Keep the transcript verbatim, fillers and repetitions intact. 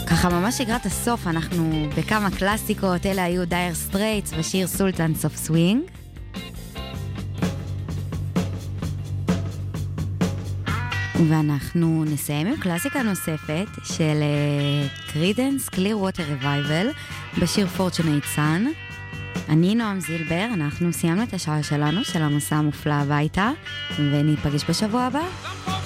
ככה ממש שגרת הסוף, אנחנו בכמה קלאסיקות, אלה היו דייר סטרייטס בשיר סולטנס אוף סווינג. ואנחנו נסיים עם קלאסיקה נוספת של קרידנס קליר ווטר ריבייבל בשיר פורצ'נייט סאן. אני נועם זילבר, אנחנו סיימנו את השעה שלנו של המסע המופלא הביתה, וניפגש בשבוע הבא.